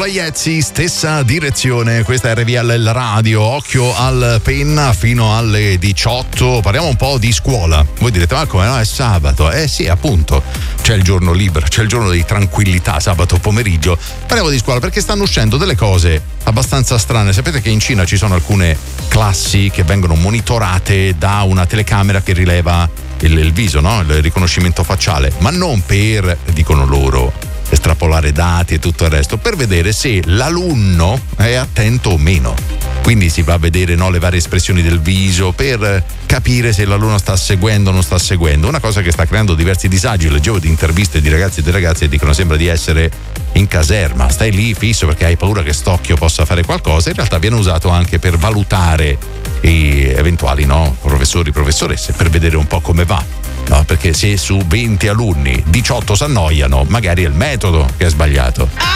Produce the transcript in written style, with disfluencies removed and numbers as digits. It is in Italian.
Iezzi, stessa direzione. Questa è RVL Radio. Occhio al penna fino alle 18. Parliamo un po' di scuola. Voi direte, ma come no? È sabato. Sì, appunto. C'è il giorno libero, c'è il giorno di tranquillità, sabato pomeriggio. Parliamo di scuola perché stanno uscendo delle cose abbastanza strane. Sapete che in Cina ci sono alcune classi che vengono monitorate da una telecamera che rileva il viso, no? Il riconoscimento facciale, ma non per, dicono loro, estrapolare dati e tutto il resto, per vedere se l'alunno è attento o meno. Quindi si va a vedere, no, le varie espressioni del viso per capire se l'alunno sta seguendo o non sta seguendo. Una cosa che sta creando diversi disagi. Leggevo di interviste di ragazzi e di ragazze e dicono sembra di essere in caserma, stai lì fisso perché hai paura che st'occhio possa fare qualcosa. In realtà viene usato anche per valutare eventuali, no, professori, professoresse, per vedere un po' come va. No, perché se su 20 alunni 18 si annoiano, magari è il metodo che è sbagliato.